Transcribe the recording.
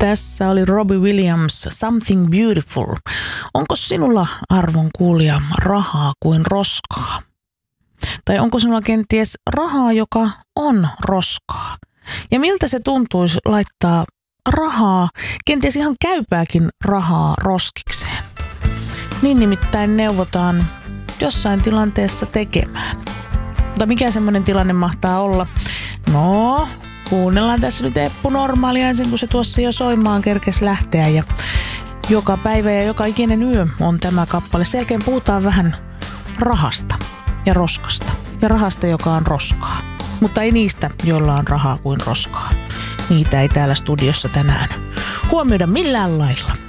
Tässä oli Robbie Williams, Something Beautiful. Onko sinulla, arvon kuulija, rahaa kuin roskaa? Tai onko sinulla kenties rahaa, joka on roskaa? Ja miltä se tuntuisi laittaa rahaa, kenties ihan käypääkin rahaa roskikseen? Niin nimittäin neuvotaan jossain tilanteessa tekemään. Mutta mikä semmoinen tilanne mahtaa olla? No, kuunnellaan tässä nyt Eppu Normaalia ensin, kun se tuossa jo soimaan kerkes lähteä. Ja joka päivä ja joka ikinen yö on tämä kappale. Sen jälkeen puhutaan vähän rahasta ja roskasta. Ja rahasta, joka on roskaa. Mutta ei niistä, joilla on rahaa kuin roskaa. Niitä ei täällä studiossa tänään huomioida millään lailla.